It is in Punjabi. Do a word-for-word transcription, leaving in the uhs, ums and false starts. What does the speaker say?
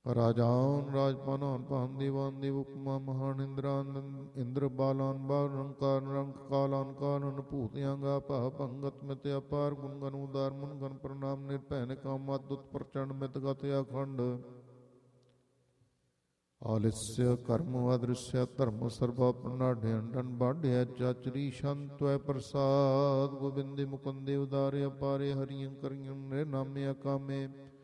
ਰਾਜਾਨ ਰਾਜਪਾਨਾਨ ਪਾਨ ਦੀਵਾਨ ਦੇਵ ਉਪਮਾ ਮਹਾਨ ਇੰਦਰਾਨ ਇੰਦਰ ਬਾਲਾਨ ਬਾਲ ਰੰਕਾਰ ਰੰਗ ਕਾਲਾਨ ਕਾਨਨ ਭੂਤਿਆੰਗਾ ਭਾ ਭੰਗਤ ਮਿਤ ਅਪਾਰ ਗੁਣ ਗਨ ਉਦਾਰ ਮੁਨ ਗਨ ਪ੍ਰਣਾਮ ਨਿਰਭੈ ਕਾਮ ਅਦੁੱਤ ਪ੍ਰਚੰਡ ਮਿਤ ਗਤ ਅਖੰਡ ਆਲਿਸਯ ਕਰਮ ਅਦ੍ਰਿਸ਼ਯ ਧਰਮ ਸਰਬਾ ਪ੍ਰਨਾਢਯੰਡਨ ਬਾਢਿਆ ਚਾਚਰੀ ਸ਼ੰਤਵੈ ਪ੍ਰਸਾਦ ਗੋਬਿੰਦੇ ਮੁਕੰਦੇ ਉਦਾਰੇ ਅਪਾਰੇ ਹਰੀਆਂ ਕਰੀਆਂ ਨਿਰ ਨਾਮੇ ਅਕਾਮੇ